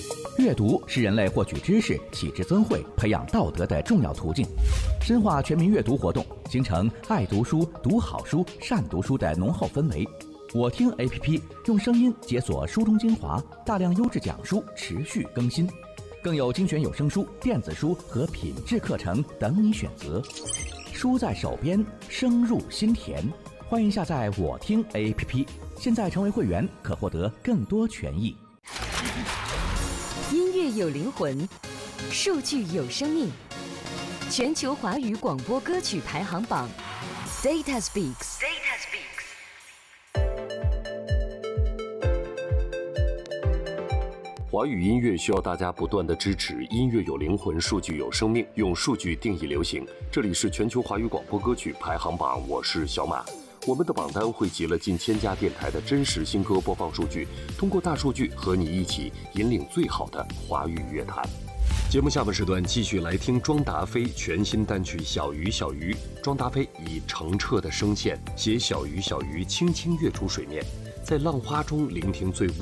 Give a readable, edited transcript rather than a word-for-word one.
阅读是人类获取知识、启智增慧、培养道德的重要途径。深化全民阅读活动，形成爱读书、读好书、善读书的浓厚氛围。我听 APP 用声音解锁书中精华，大量优质讲书持续更新，更有精选有声书、电子书和品质课程等你选择。书在手边，声入心田。欢迎下载我听 APP， 现在成为会员可获得更多权益。 音乐有灵魂，数据有生命。全球华语广播歌曲排行榜 Data Speaks。 华语音乐需要大家不断的支持，音乐有灵魂，数据有生命，用数据定义流行。这里是全球华语广播歌曲排行榜，我是小马。我们的榜单汇集了近1000家电台的真实新歌播放数据，通过大数据和你一起引领最好的华语乐坛。节目下半时段继续来听庄达菲全新单曲《小鱼小鱼》。庄达菲以澄澈的声线写小鱼小鱼轻轻跃出水面，在浪花中聆听最